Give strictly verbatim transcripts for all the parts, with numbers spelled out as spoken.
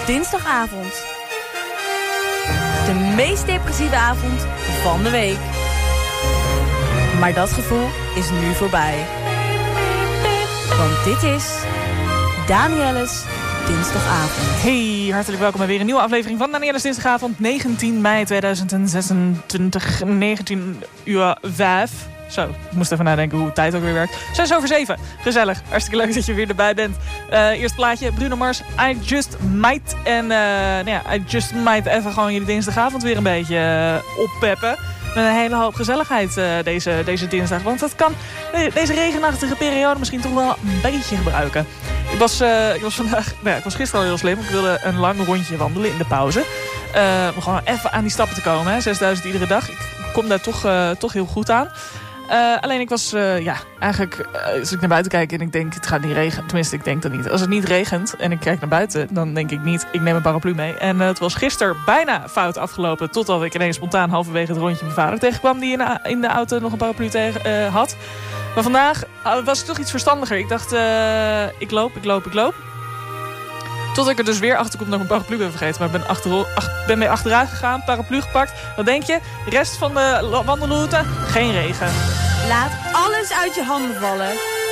dinsdagavond. De meest depressieve avond van de week. Maar dat gevoel is nu voorbij. Want dit is Danielle's Dinsdagavond. Hey, hartelijk welkom bij weer een nieuwe aflevering van Danielle's Dinsdagavond. negentien mei tweeduizend zesentwintig, negentien uur vijf. Zo, ik moest even nadenken hoe tijd ook weer werkt. Zes over zeven. Gezellig. Hartstikke leuk dat je weer erbij bent. Uh, eerst plaatje, Bruno Mars, I Just Might. En uh, nou ja, I Just Might even gewoon jullie dinsdagavond weer een beetje uh, oppeppen. Met een hele hoop gezelligheid uh, deze, deze dinsdag. Want dat kan deze regenachtige periode misschien toch wel een beetje gebruiken. Ik was, uh, ik was vandaag, nou ja, ik was gisteren al heel slim. Ik wilde een lang rondje wandelen in de pauze. Uh, om gewoon even aan die stappen te komen. Hè. zesduizend iedere dag. Ik kom daar toch, uh, toch heel goed aan. Uh, alleen ik was, uh, ja, eigenlijk, uh, als ik naar buiten kijk en ik denk, het gaat niet regenen. Tenminste, ik denk dat niet. Als het niet regent en ik kijk naar buiten, dan denk ik niet, ik neem een paraplu mee. En uh, het was gisteren bijna fout afgelopen, totdat ik ineens spontaan halverwege het rondje mijn vader tegenkwam, die in de, in de auto nog een paraplu tegen, uh, had. Maar vandaag uh, was het toch iets verstandiger. Ik dacht, uh, ik loop, ik loop, ik loop. Tot ik er dus weer achter kom dat ik mijn paraplu ben vergeten. Maar ik ben, achter, ach, ben mee achteruit gegaan, paraplu gepakt. Wat denk je? De rest van de wandelroute, geen regen. Laat alles uit je handen vallen.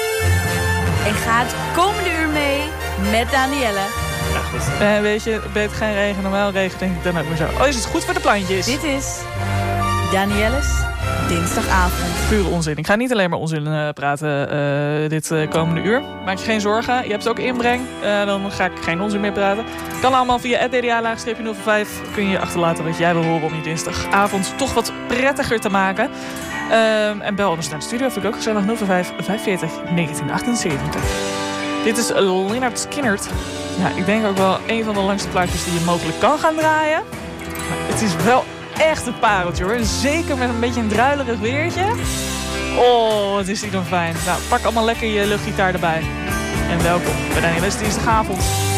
En ga het komende uur mee met Danielle. Ja, goed. Uh, weet je, ben het geen regen, normaal regen, denk ik dan ook maar zo. Oh, is het goed voor de plantjes? Dit is Danielle's Dinsdagavond. Pure onzin. Ik ga niet alleen maar onzin uh, praten uh, dit uh, komende uur. Maak je geen zorgen. Je hebt ook inbreng. Uh, dan ga ik geen onzin meer praten. Kan allemaal via at d d a laagstreepje nul vijf. Kun je achterlaten wat jij wil horen om je dinsdagavond toch wat prettiger te maken. Uh, en bel anders naar de studio. Vind ik ook gezellig. nul vijf vijfenveertig negentien achtenzeventig. Dit is Lynyrd Skynyrd. Ja, ik denk ook wel een van de langste plaatjes die je mogelijk kan gaan draaien. Maar het is wel echt een pareltje hoor. Zeker met een beetje een druilerig weertje. Oh, wat is die dan fijn. Nou, pak allemaal lekker je luchtgitaar erbij. En welkom bij Danielle's Dinsdagavond.